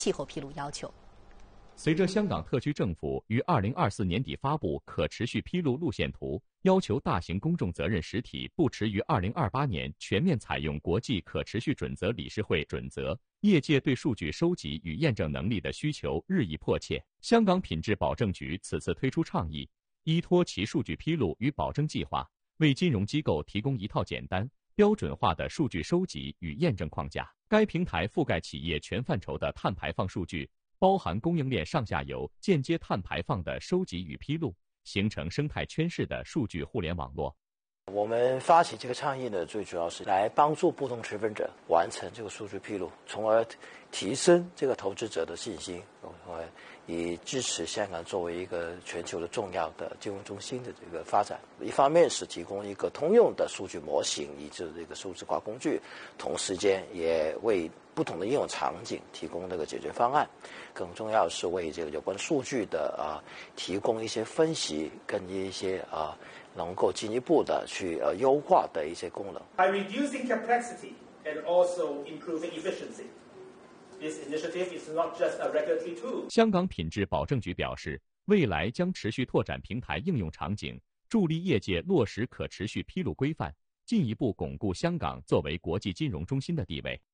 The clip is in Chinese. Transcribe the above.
气候披露要求。 随着香港特区政府于2024年底发布可持续披露路线图，要求大型公众责任实体不迟于2028年全面采用国际可持续准则理事会准则，业界对数据收集与验证能力的需求日益迫切。香港品质保证局此次推出倡议，依托其数据披露与保证计划，为金融机构提供一套简单、标准化的数据收集与验证框架。该平台覆盖企业全范畴的碳排放数据，包含供应链上下游间接碳排放的收集与披露，形成生态圈式的数据互联网络。 我们发起这个倡议呢，最主要是来帮助不同持份者完成这个数据披露，从而提升这个投资者的信心，以支持香港作为一个全球的重要的金融中心的这个发展。一方面是提供一个通用的数据模型，以及这个数字化工具，同时间也为不同的应用场景提供那个解决方案。更重要的是为这个有关数据的提供一些分析跟一些能够进一步的去优化的一些功能。 By reducing complexity and also improving efficiency, this initiative is not just a regulatory tool. 香港品质保证局表示，未来将持续拓展平台应用场景，助力业界落实可持续披露规范，进一步巩固香港作为国际金融中心的地位。